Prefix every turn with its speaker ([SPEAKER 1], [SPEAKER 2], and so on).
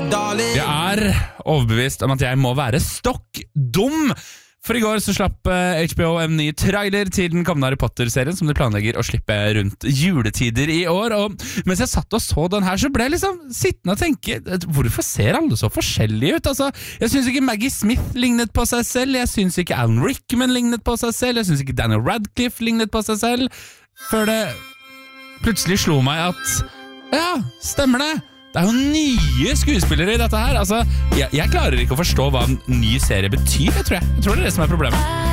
[SPEAKER 1] darling.
[SPEAKER 2] Jeg overbevist om at jeg må være stokk dum. For i går så slapp HBO en ny trailer til den kommende Harry Potter-serien som de planlegger å slippe rundt juletider i år. Og mens jeg satt og så den her, så ble jeg liksom sittende og tenke, hvorfor ser alle så forskjellige ut? Altså, jeg synes ikke Maggie Smith lignet på seg selv, jeg synes ikke Alan Rickman lignet på seg selv, jeg synes ikke Daniel Radcliffe lignet på seg selv, før det plutselig slo meg at, ja, stemmer det? Det jo nye skuespillere i dette her. Altså, jeg klarer ikke å forstå hva en ny serie betyr, jeg tror det det som problemet.